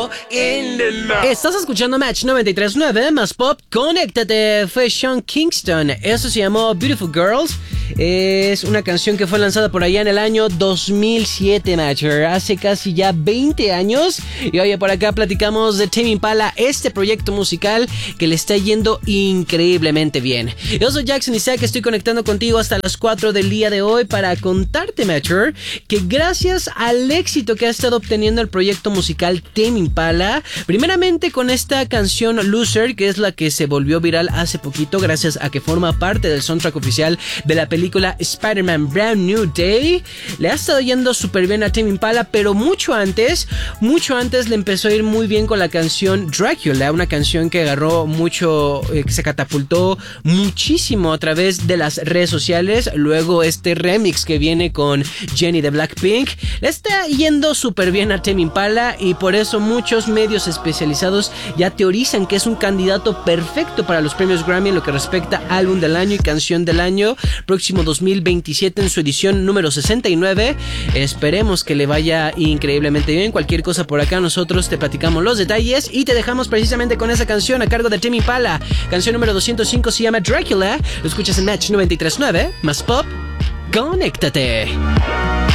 Estás escuchando Match 93.9 más Pop. Conéctate. Fue Sean Kingston. Eso se llamó Beautiful Girls. Es una canción que fue lanzada por allá en el año 2007, Matcher. Hace casi ya 20 años. Y oye, por acá platicamos de Tame Impala, este proyecto musical que le está yendo increíblemente bien. Yo soy Jackson Isaac, estoy conectando contigo hasta las 4 del día de hoy para contarte, Matcher, que gracias al éxito que ha estado obteniendo el proyecto musical Tame Impala, primeramente con esta canción Loser, que es la que se volvió viral hace poquito gracias a que forma parte del soundtrack oficial de la película Spider-Man Brand New Day, le ha estado yendo súper bien a Tame Impala, pero mucho antes le empezó a ir muy bien con la canción Dracula, una canción que agarró mucho, que se catapultó muchísimo a través de las redes sociales. Luego este remix que viene con Jennie de Blackpink, le está yendo súper bien a Tame Impala y por eso muchos medios especializados ya teorizan que es un candidato perfecto para los premios Grammy en lo que respecta a álbum del año y canción del año próximo 2027 en su edición número 69. Esperemos que le vaya increíblemente bien. Cualquier cosa por acá nosotros te platicamos los detalles y te dejamos precisamente con esa canción a cargo de Tame Impala. Canción número 205 se llama Dracula. Lo escuchas en Match 93.9 más Pop. Conéctate.